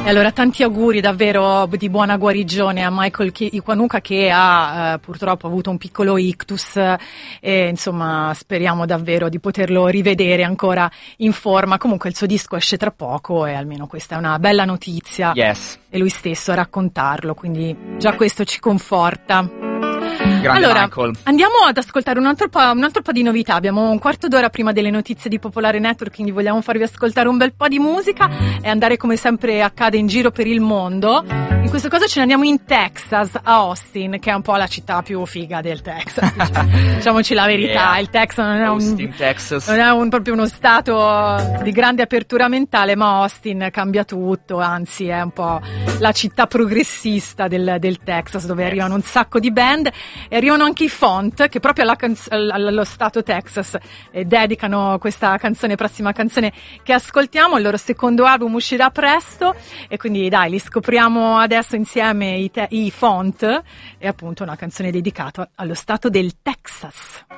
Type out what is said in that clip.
E allora tanti auguri davvero di buona guarigione a Michael Kiwanuka, che ha purtroppo avuto un piccolo ictus, e insomma speriamo davvero di poterlo rivedere ancora in forma. Comunque il suo disco esce tra poco e almeno questa è una bella notizia. Yes. E lui stesso a raccontarlo, quindi già questo ci conforta. Grande allora, Michael. Andiamo ad ascoltare un altro po' di novità. Abbiamo un quarto d'ora prima delle notizie di Popolare Network, quindi vogliamo farvi ascoltare un bel po' di musica e andare, come sempre accade, in giro per il mondo. In questo caso ce ne andiamo in Texas, a Austin, che è un po' la città più figa del Texas. Diciamoci la verità, Yeah. il Texas non è Austin, Texas. non è proprio uno stato di grande apertura mentale, ma Austin cambia tutto, anzi è un po' la città progressista del Texas, dove arrivano un sacco di band e arrivano anche i Font, che proprio allo stato Texas dedicano questa canzone, prossima canzone che ascoltiamo. Il loro secondo album uscirà presto e quindi dai, li scopriamo adesso insieme, i Font, e appunto una canzone dedicata allo stato del Texas.